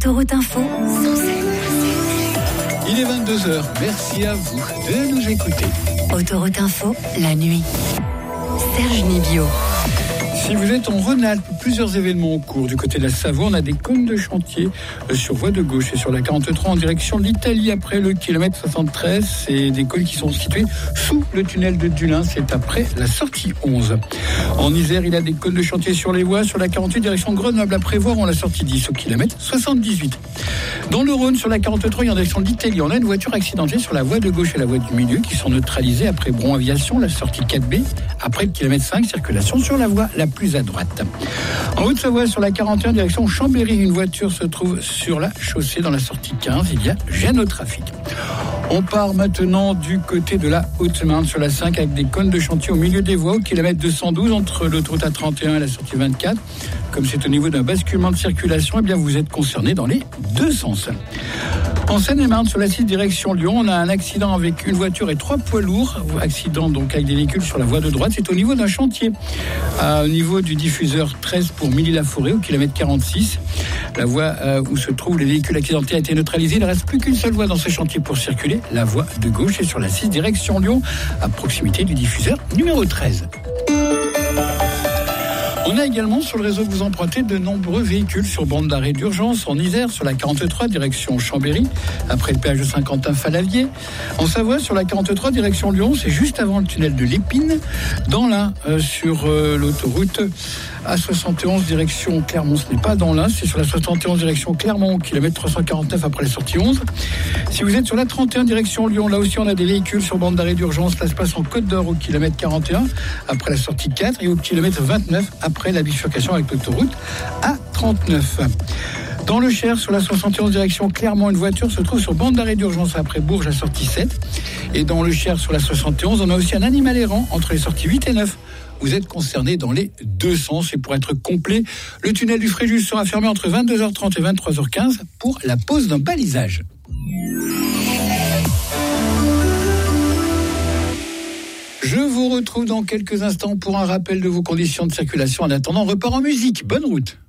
Autoroute Info, Il est 22h, merci à vous de nous écouter. Autoroute Info, la nuit. Serge Nibio. Si vous êtes en Rhône-Alpes, plusieurs événements en cours. Du côté de la Savoie, on a des cônes de chantier sur voie de gauche et sur la 43 en direction de l'Italie après le kilomètre 73. C'est des cônes qui sont situés sous le tunnel de Dulin. C'est après la sortie 11. En Isère, il y a des cônes de chantier sur les voies. Sur la 48 direction de Grenoble à Prévoir, on la sortie 10 au kilomètre 78. Dans le Rhône, sur la 43 en direction de l'Italie, on a une voiture accidentée sur la voie de gauche et la voie du milieu qui sont neutralisées après Bron Aviation, la sortie 4B. Après le kilomètre 5, circulation sur la voie la plus à droite. En Haute-Savoie, sur la 41, direction Chambéry, une voiture se trouve sur la chaussée dans la sortie 15. Il y a gêne au trafic. On part maintenant du côté de la Haute-Marne sur la 5 avec des cônes de chantier au milieu des voies au kilomètre 212 entre l'autoroute A31 et la sortie 24. Comme c'est au niveau d'un basculement de circulation, eh bien vous êtes concerné dans les deux sens. En Seine-et-Marne, sur la 6 direction Lyon, on a un accident avec une voiture et 3 poids lourds. Accident donc avec des véhicules sur la voie de droite. C'est au niveau d'un chantier. Au niveau du diffuseur 13 pour Milly-la-Forêt, au kilomètre 46. La voie où se trouvent les véhicules accidentés a été neutralisée. Il ne reste plus qu'une seule voie dans ce chantier pour circuler. La voie de gauche est sur la 6 direction Lyon, à proximité du diffuseur numéro 13. On a également sur le réseau que vous empruntez de nombreux véhicules sur bande d'arrêt d'urgence en Isère, sur la 43 direction Chambéry, après le péage de Saint-Quentin-Falavier. En Savoie, sur la 43 direction Lyon, c'est juste avant le tunnel de l'Épine. Dans l'Ain, sur l'autoroute A71 direction Clermont, ce n'est pas dans l'Ain, c'est sur la 71 direction Clermont, kilomètre 349 après la sortie 11. Si vous êtes sur la 31 direction Lyon, là aussi on a des véhicules sur bande d'arrêt d'urgence. Ça se passe en Côte d'Or au kilomètre 41 après la sortie 4 et au kilomètre 29 après la bifurcation avec l'autoroute A39. Dans le Cher, sur la 71 direction Clermont, une voiture se trouve sur bande d'arrêt d'urgence après Bourges à sortie 7. Et dans le Cher, sur la 71, on a aussi un animal errant entre les sorties 8 et 9. Vous êtes concerné dans les deux sens. Et pour être complet, le tunnel du Fréjus sera fermé entre 22h30 et 23h15 pour la pose d'un balisage. Je vous retrouve dans quelques instants pour un rappel de vos conditions de circulation. En attendant, repart en musique. Bonne route.